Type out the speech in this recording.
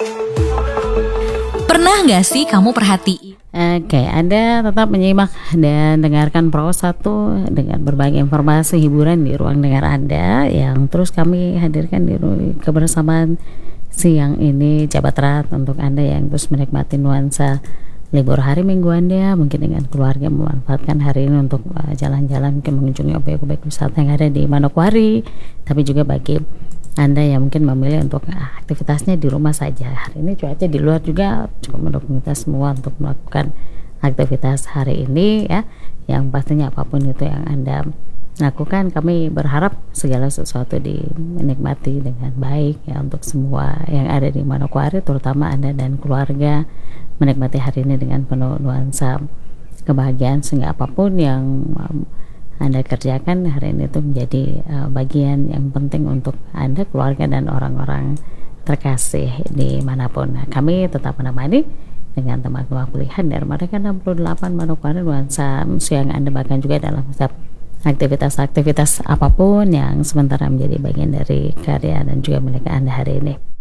Pernah nggak sih kamu perhatiin? Oke, Anda tetap menyimak dan dengarkan Pro 1 dengan berbagai informasi hiburan di ruang dengar Anda yang terus kami hadirkan di kebersamaan siang ini. Jabat erat untuk Anda yang terus menikmati nuansa libur hari Minggu Anda, mungkin dengan keluarga memanfaatkan hari ini untuk jalan-jalan, mungkin mengunjungi objek-objek wisata yang ada di Manokwari. Tapi juga bagi Anda yang mungkin memilih untuk aktivitasnya di rumah saja. Hari ini cuaca di luar juga cukup mendukung kita semua untuk melakukan aktivitas hari ini ya. Yang pastinya apapun itu yang Anda lakukan, kami berharap segala sesuatu dinikmati dengan baik ya untuk semua yang ada di Manokwari, terutama Anda dan keluarga menikmati hari ini dengan penuh nuansa kebahagiaan, sehingga apapun yang Anda kerjakan hari ini itu menjadi bagian yang penting untuk Anda, keluarga, dan orang-orang terkasih dimanapun. Nah, kami tetap menemani dengan teman-teman pilihan dari Merdeka 68 Manokwari, nuansa siang Anda, bahkan juga dalam setiap aktivitas-aktivitas apapun yang sementara menjadi bagian dari karya dan juga milik Anda hari ini.